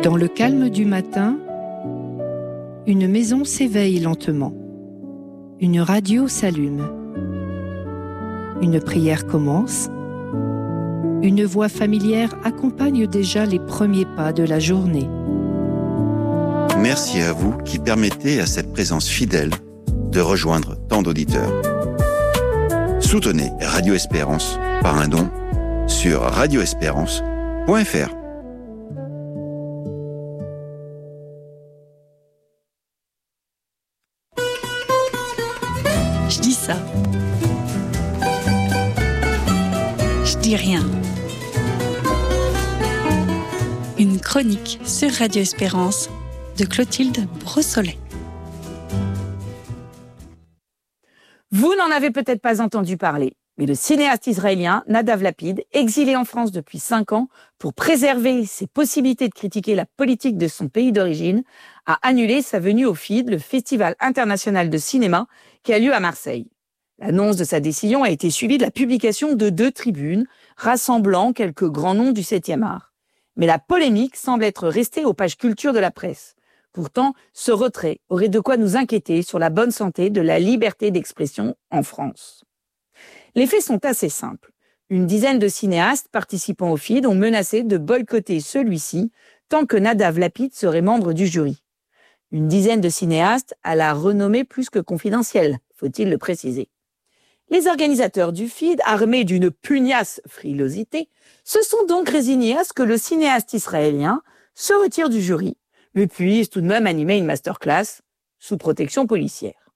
Dans le calme du matin, une maison s'éveille lentement. Une radio s'allume. Une prière commence. Une voix familière accompagne déjà les premiers pas de la journée. Merci à vous qui permettez à cette présence fidèle de rejoindre tant d'auditeurs. Soutenez Radio Espérance par un don sur radioespérance.fr. Je dis ça. Je dis rien. Une chronique sur Radio Espérance de Clotilde Brossolet. Vous n'en avez peut-être pas entendu parler, mais le cinéaste israélien Nadav Lapid, exilé en France depuis 5 ans pour préserver ses possibilités de critiquer la politique de son pays d'origine, a annulé sa venue au FID, le Festival international de cinéma, qui a lieu à Marseille. L'annonce de sa décision a été suivie de la publication de 2 tribunes rassemblant quelques grands noms du 7e art. Mais la polémique semble être restée aux pages culture de la presse. Pourtant, ce retrait aurait de quoi nous inquiéter sur la bonne santé de la liberté d'expression en France. Les faits sont assez simples. Une dizaine de cinéastes participant au FID ont menacé de boycotter celui-ci tant que Nadav Lapid serait membre du jury. Une dizaine de cinéastes à la renommée plus que confidentielle, faut-il le préciser. Les organisateurs du FID, armés d'une pugnace frilosité, se sont donc résignés à ce que le cinéaste israélien se retire du jury, mais puisse tout de même animer une masterclass sous protection policière.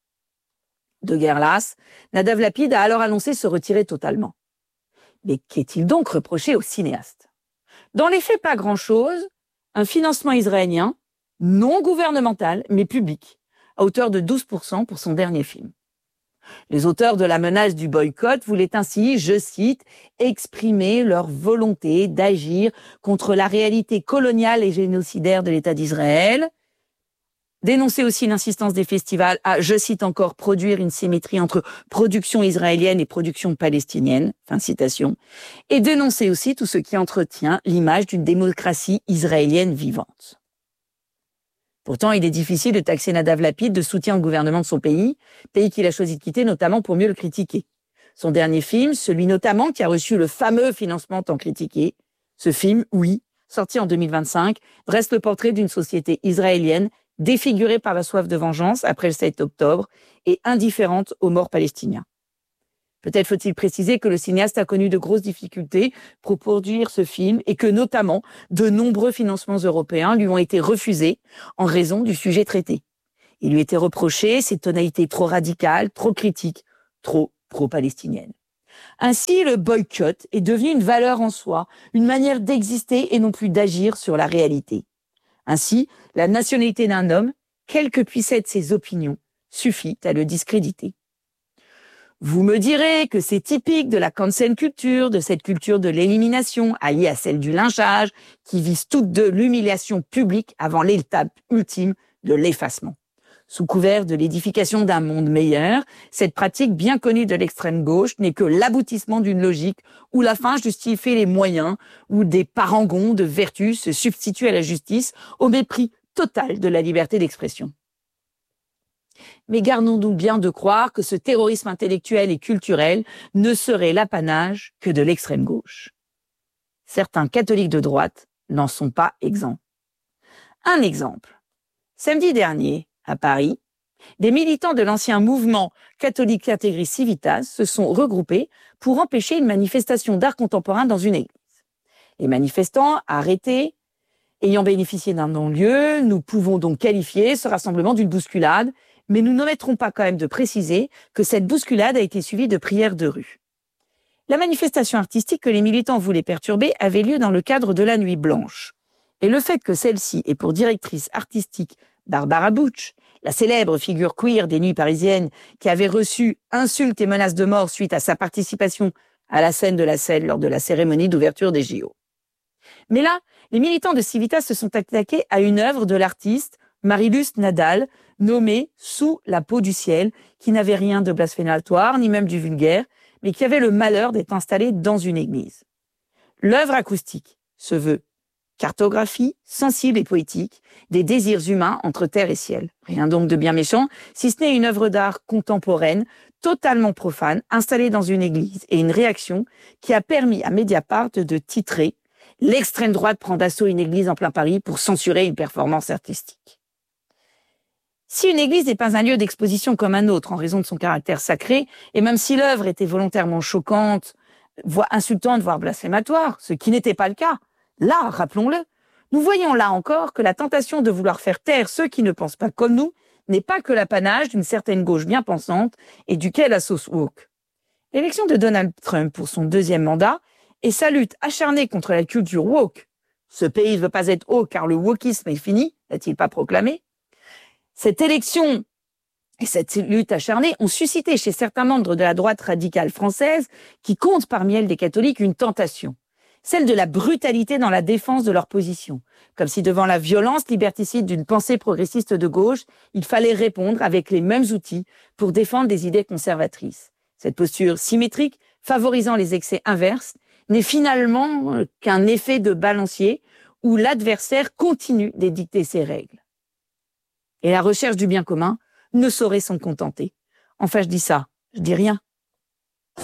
De guerre lasse, Nadav Lapid a alors annoncé se retirer totalement. Mais qu'est-il donc reproché au cinéaste ? Dans les faits, pas grand-chose, un financement israélien, non gouvernemental, mais public, à hauteur de 12% pour son dernier film. Les auteurs de la menace du boycott voulaient ainsi, je cite, exprimer leur volonté d'agir contre la réalité coloniale et génocidaire de l'État d'Israël, dénoncer aussi l'insistance des festivals à, je cite encore, produire une symétrie entre production israélienne et production palestinienne, fin de citation, et dénoncer aussi tout ce qui entretient l'image d'une démocratie israélienne vivante. Pourtant, il est difficile de taxer Nadav Lapid de soutien au gouvernement de son pays qu'il a choisi de quitter notamment pour mieux le critiquer. Son dernier film, celui notamment qui a reçu le fameux financement tant critiqué, ce film, oui, sorti en 2025, dresse le portrait d'une société israélienne défigurée par la soif de vengeance après le 7 octobre et indifférente aux morts palestiniens. Peut-être faut-il préciser que le cinéaste a connu de grosses difficultés pour produire ce film et que notamment de nombreux financements européens lui ont été refusés en raison du sujet traité. Il lui était reproché ses tonalités trop radicales, trop critiques, trop pro-palestiniennes. Ainsi, le boycott est devenu une valeur en soi, une manière d'exister et non plus d'agir sur la réalité. Ainsi, la nationalité d'un homme, quelles que puissent être ses opinions, suffit à le discréditer. Vous me direz que c'est typique de la cancel culture, de cette culture de l'élimination, alliée à celle du lynchage, qui vise toutes deux l'humiliation publique avant l'étape ultime de l'effacement. Sous couvert de l'édification d'un monde meilleur, cette pratique bien connue de l'extrême gauche n'est que l'aboutissement d'une logique où la fin justifie les moyens, où des parangons de vertu se substituent à la justice au mépris total de la liberté d'expression. Mais gardons-nous bien de croire que ce terrorisme intellectuel et culturel ne serait l'apanage que de l'extrême gauche. Certains catholiques de droite n'en sont pas exempts. Un exemple. Samedi dernier, à Paris, des militants de l'ancien mouvement catholique Integris Civitas se sont regroupés pour empêcher une manifestation d'art contemporain dans une église. Les manifestants arrêtés, ayant bénéficié d'un non-lieu, nous pouvons donc qualifier ce rassemblement d'une bousculade, mais nous n'omettrons pas quand même de préciser que cette bousculade a été suivie de prières de rue. La manifestation artistique que les militants voulaient perturber avait lieu dans le cadre de la Nuit Blanche. Et le fait que celle-ci ait pour directrice artistique Barbara Bush, la célèbre figure queer des nuits parisiennes qui avait reçu insultes et menaces de mort suite à sa participation à la scène de la Seine lors de la cérémonie d'ouverture des JO. Mais là, les militants de Civitas se sont attaqués à une œuvre de l'artiste Marie-Luce Nadal, nommée Sous la peau du ciel, qui n'avait rien de blasphématoire, ni même du vulgaire, mais qui avait le malheur d'être installée dans une église. L'œuvre acoustique se veut cartographie sensible et poétique des désirs humains entre terre et ciel. Rien donc de bien méchant, si ce n'est une œuvre d'art contemporaine, totalement profane, installée dans une église, et une réaction qui a permis à Mediapart de titrer « L'extrême droite prend d'assaut une église en plein Paris pour censurer une performance artistique ». Si une église n'est pas un lieu d'exposition comme un autre en raison de son caractère sacré, et même si l'œuvre était volontairement choquante, voire insultante, voire blasphématoire, ce qui n'était pas le cas, là, rappelons-le, nous voyons là encore que la tentation de vouloir faire taire ceux qui ne pensent pas comme nous n'est pas que l'apanage d'une certaine gauche bien pensante et duquel la sauce woke. L'élection de Donald Trump pour son 2e mandat et sa lutte acharnée contre la culture woke. Ce pays ne veut pas être woke car le wokisme est fini, n'a-t-il pas proclamé? Cette élection et cette lutte acharnée ont suscité chez certains membres de la droite radicale française, qui comptent parmi elles des catholiques, une tentation. Celle de la brutalité dans la défense de leur position. Comme si devant la violence liberticide d'une pensée progressiste de gauche, il fallait répondre avec les mêmes outils pour défendre des idées conservatrices. Cette posture symétrique, favorisant les excès inverses, n'est finalement qu'un effet de balancier où l'adversaire continue d'édicter ses règles. Et la recherche du bien commun ne saurait s'en contenter. Enfin, je dis ça, je dis rien.